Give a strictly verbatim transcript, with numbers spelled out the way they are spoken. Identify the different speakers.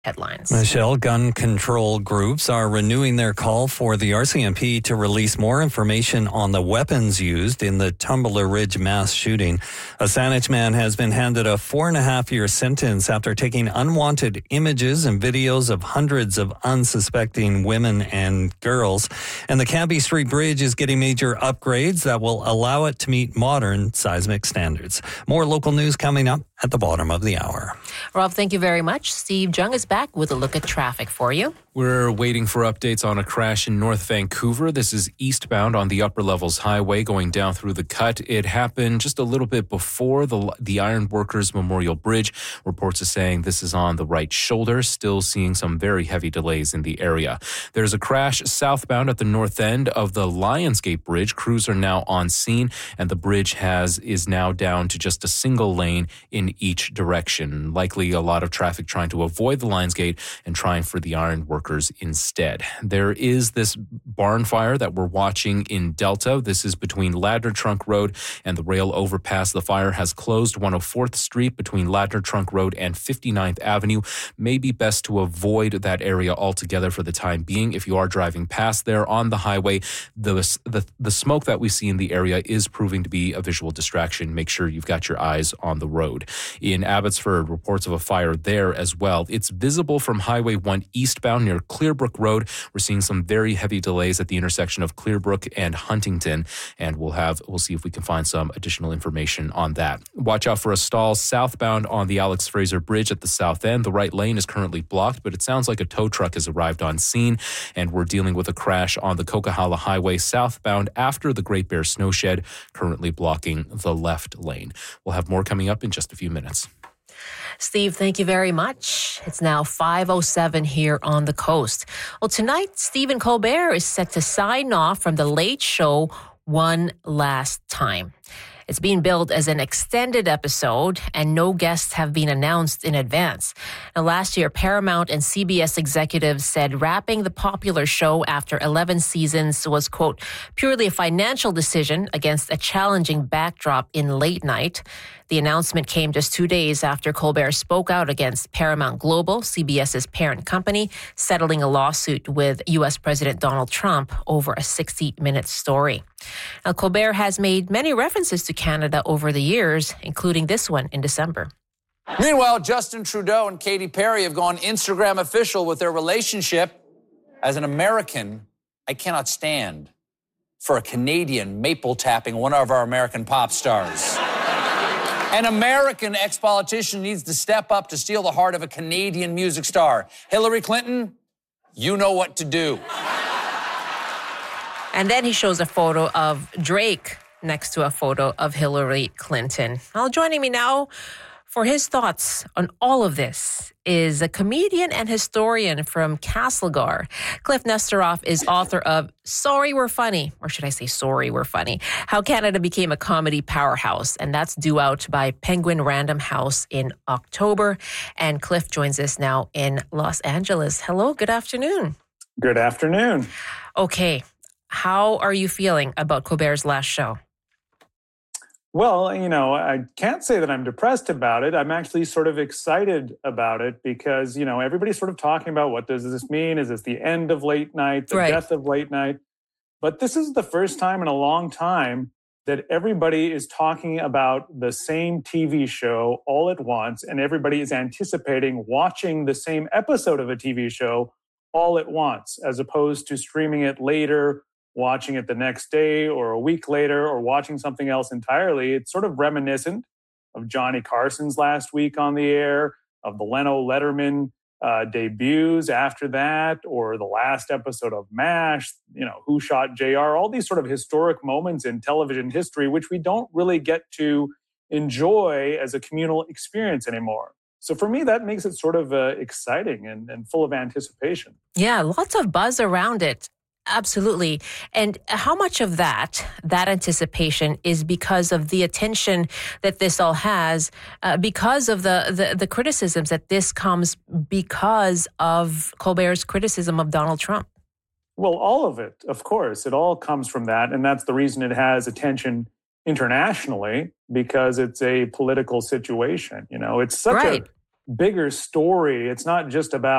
Speaker 1: headlines.
Speaker 2: Michelle, gun control groups are renewing their call for the R C M P to release more information on the weapons used in the Tumbler Ridge mass shooting. A Saanich man has been handed a four and a half year sentence after taking unwanted images and videos of hundreds of unsuspecting women and girls. And the Cambie Street Bridge is getting major upgrades that will allow it to meet modern seismic standards. More local news coming up at the bottom of the hour.
Speaker 1: Rob, thank you very much. Steve Jung is back with a look at traffic for you.
Speaker 3: We're waiting for updates on a crash in North Vancouver. This is eastbound on the Upper Levels Highway going down through the cut. It happened just a little bit before the the Iron Workers Memorial Bridge. Reports are saying this is on the right shoulder. Still seeing some very heavy delays in the area. There's a crash southbound at the north end of the Lionsgate Bridge. Crews are now on scene, and the bridge has is now down to just a single lane in each direction. Likely a lot of traffic trying to avoid the Lionsgate and trying for the Iron Workers instead. There is this barn fire that we're watching in Delta. This is between Ladner Trunk Road and the rail overpass. The fire has closed one oh fourth Street between Ladner Trunk Road and fifty-ninth Avenue. Maybe best to avoid that area altogether for the time being. If you are driving past there on the highway, the, the, the smoke that we see in the area is proving to be a visual distraction. Make sure you've got your eyes on the road. In Abbotsford, reports of a fire there as well. It's visible from Highway one eastbound near Clearbrook Road. We're seeing some very heavy delays at the intersection of Clearbrook and Huntington, and we'll have we'll see if we can find some additional information on that. Watch out for a stall southbound on the Alex Fraser Bridge at the south end. The right lane is currently blocked, but it sounds like a tow truck has arrived on scene, and we're dealing with a crash on the Coquihalla Highway southbound after the Great Bear Snow Shed, currently blocking the left lane. We'll have more coming up in just a few minutes.
Speaker 1: Steve, thank you very much. It's now five oh seven here on the coast. Well, tonight, Stephen Colbert is set to sign off from The Late Show one last time. It's being billed as an extended episode, and no guests have been announced in advance. Now, last year, Paramount and C B S executives said wrapping the popular show after eleven seasons was, quote, purely a financial decision against a challenging backdrop in late night. The announcement came just two days after Colbert spoke out against Paramount Global, CBS's parent company, settling a lawsuit with U S President Donald Trump over a sixty-minute story. Now, Colbert has made many references to Canada over the years, including this one in December.
Speaker 4: Meanwhile, Justin Trudeau and Katy Perry have gone Instagram official with their relationship. As an American, I cannot stand for a Canadian maple tapping one of our American pop stars. An American ex-politician needs to step up to steal the heart of a Canadian music star. Hillary Clinton, you know what to do.
Speaker 1: And then he shows a photo of Drake next to a photo of Hillary Clinton. Well, joining me now for his thoughts on all of this is a comedian and historian from Castlegar. Cliff Nesteroff is author of Sorry We're Funny, or should I say Sorry We're Funny, How Canada Became a Comedy Powerhouse. And that's due out by Penguin Random House in October. And Cliff joins us now in Los Angeles. Hello, good afternoon.
Speaker 5: Good afternoon.
Speaker 1: Okay, how are you feeling about Colbert's last show?
Speaker 5: Well, you know, I can't say that I'm depressed about it. I'm actually sort of excited about it because, you know, everybody's sort of talking about what does this mean? Is this the end of late night, the
Speaker 1: right.
Speaker 5: death of late night? But this is the first time in a long time that everybody is talking about the same T V show all at once, and everybody is anticipating watching the same episode of a T V show all at once, as opposed to streaming it later, watching it the next day or a week later, or watching something else entirely. It's sort of reminiscent of Johnny Carson's last week on the air, of the Leno Letterman uh, debuts after that, or the last episode of MASH, you know, Who Shot J R, all these sort of historic moments in television history, which we don't really get to enjoy as a communal experience anymore. So for me, that makes it sort of uh, exciting and, and full of anticipation.
Speaker 1: Yeah, lots of buzz around it. Absolutely. And how much of that, that anticipation is because of the attention that this all has, uh, because of the, the, the criticisms that this comes because of Colbert's criticism of Donald Trump?
Speaker 5: Well, all of it, of course. It all comes from that. And that's the reason it has attention internationally, because it's a political situation. You know, it's such
Speaker 1: right.
Speaker 5: a bigger story. It's not just about